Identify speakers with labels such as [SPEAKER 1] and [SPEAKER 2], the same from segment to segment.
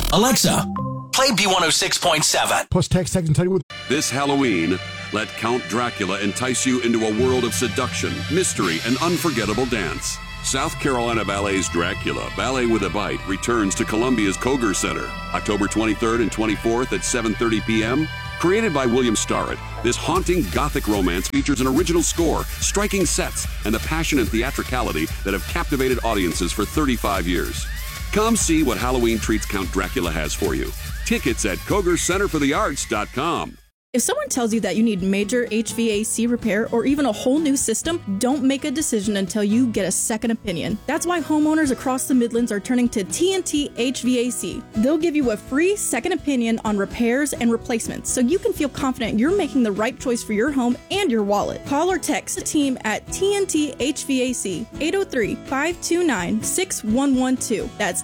[SPEAKER 1] Alexa, play B106.7.
[SPEAKER 2] Plus text and tell you what.
[SPEAKER 3] This Halloween, let Count Dracula entice you into a world of seduction, mystery, and unforgettable dance. South Carolina Ballet's Dracula, Ballet with a Bite, returns to Columbia's Koger Center, October 23rd and 24th at 7:30 p.m. Created by William Starrett, this haunting Gothic romance features an original score, striking sets, and the passion and theatricality that have captivated audiences for 35 years. Come see what Halloween treats Count Dracula has for you. Tickets at KogerCenterForTheArts.com.
[SPEAKER 4] If someone tells you that you need major HVAC repair or even a whole new system, don't make a decision until you get a second opinion. That's why homeowners across the Midlands are turning to TNT HVAC. They'll give you a free second opinion on repairs and replacements, so you can feel confident you're making the right choice for your home and your wallet. Call or text the team at TNT HVAC, 803-529-6112. That's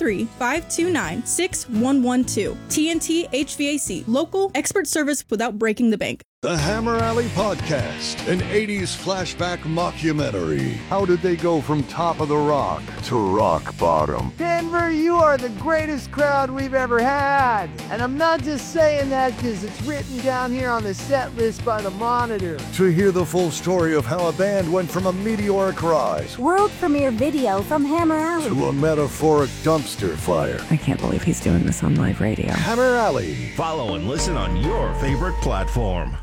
[SPEAKER 4] 803-529-6112. TNT HVAC, local expert service without breaking the bank.
[SPEAKER 5] The Hammer Alley Podcast, an 80s flashback mockumentary. How did they go from top of the rock to rock bottom?
[SPEAKER 6] Denver, you are the greatest crowd we've ever had. And I'm not just saying that because it's written down here on the set list by the Monitor.
[SPEAKER 5] To hear the full story of how a band went from a meteoric rise,
[SPEAKER 7] world premiere video from Hammer Alley,
[SPEAKER 5] to a metaphoric dumpster fire.
[SPEAKER 8] I can't believe he's doing this on live radio.
[SPEAKER 5] Hammer Alley.
[SPEAKER 9] Follow and listen on your favorite platform.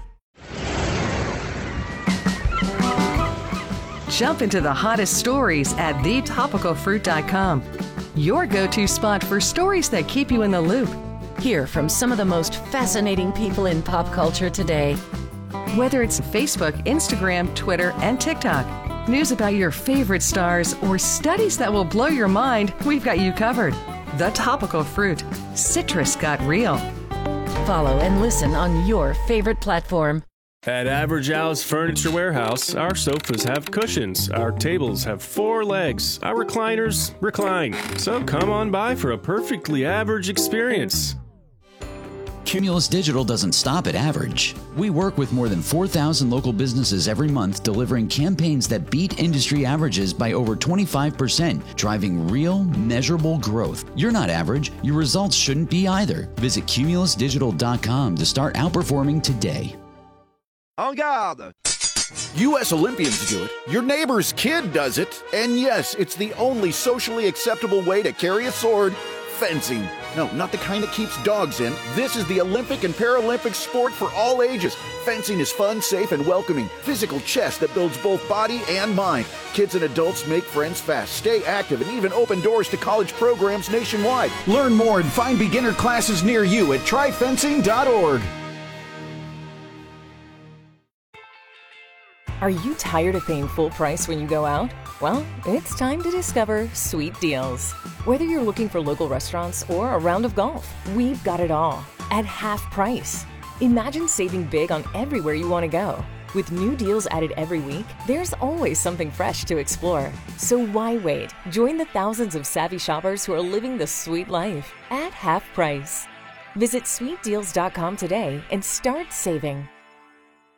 [SPEAKER 8] Jump into the hottest stories at thetopicalfruit.com. Your go-to spot for stories that keep you in the loop.
[SPEAKER 10] Hear from some of the most fascinating people in pop culture today.
[SPEAKER 8] Whether it's Facebook, Instagram, Twitter, and TikTok, news about your favorite stars, or studies that will blow your mind, we've got you covered. The Topical Fruit. Citrus got real.
[SPEAKER 10] Follow and listen on your favorite platform.
[SPEAKER 11] At Average Al's Furniture Warehouse, our sofas have cushions, our tables have 4 legs, our recliners recline. So come on by for a perfectly average experience.
[SPEAKER 1] Cumulus Digital doesn't stop at average. We work with more than 4,000 local businesses every month, delivering campaigns that beat industry averages by over 25%, driving real, measurable growth. You're not average. Your results shouldn't be either. Visit cumulusdigital.com to start outperforming today.
[SPEAKER 12] En garde! U.S. Olympians do it. Your neighbor's kid does it. And yes, it's the only socially acceptable way to carry a sword. Fencing. No, not the kind that keeps dogs in. This is the Olympic and Paralympic sport for all ages. Fencing is fun, safe, and welcoming. Physical chess that builds both body and mind. Kids and adults make friends fast, stay active, and even open doors to college programs nationwide. Learn more and find beginner classes near you at tryfencing.org.
[SPEAKER 13] Are you tired of paying full price when you go out? Well, it's time to discover Sweet Deals. Whether you're looking for local restaurants or a round of golf, we've got it all at half price. Imagine saving big on everywhere you want to go. With new deals added every week, there's always something fresh to explore. So why wait? Join the thousands of savvy shoppers who are living the sweet life at half price. Visit sweetdeals.com today and start saving.